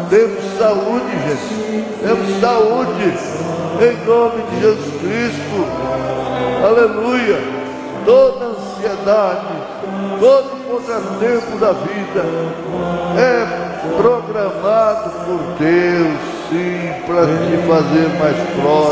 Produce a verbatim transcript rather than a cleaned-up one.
Temos saúde, gente. Temos saúde. Em nome de Jesus Cristo. Aleluia. Toda ansiedade, todo contratempo da vida é programado por Deus, sim, para te fazer mais próximo.